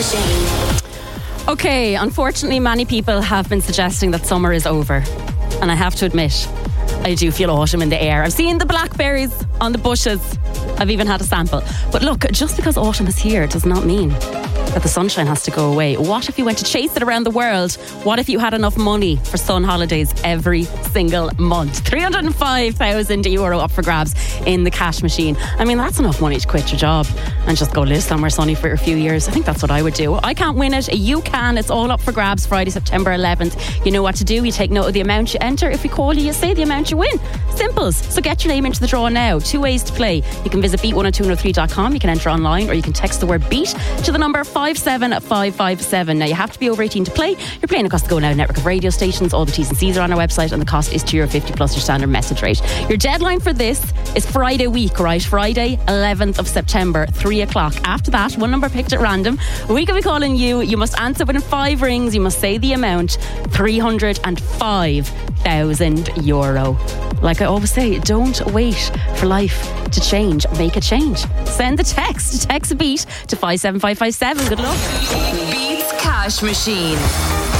Machine. Okay, unfortunately, many people have been suggesting that summer is over. And I have to admit, I do feel autumn in the air. I've seen the blackberries on the bushes. I've even had a sample. But look, just because autumn is here does not mean that the sunshine has to go away. What if you went to chase it around the world? What if you had enough money for sun holidays every single month? €305,000 up for grabs in the cash machine. I mean, that's enough money to quit your job and just go live somewhere sunny for a few years. I think that's what I would do. I can't win it. You can. It's all up for grabs Friday, September 11th. You know what to do. You take note of the amount you enter. If we call you, you say the amount you win. Simples. So get your name into the draw now. 2 ways to play. You can visit beat102103.com. You can enter online, or you can text the word beat to the number 57557. Now, you have to be over 18 to play. You're playing across the Go Now network of radio stations. All the T's and C's are on our website, and the cost is €2.50 plus your standard message rate. Your deadline for this is Friday week, right? Friday, 11th of September, 3 o'clock. After that, one number picked at random. We can be calling you. You must answer within 5 rings. You must say the amount. €305,000. Like I always say, don't wait for life to change. Make a change. Send the text. Text beat to 57557. Good luck. Beats Cash Machine.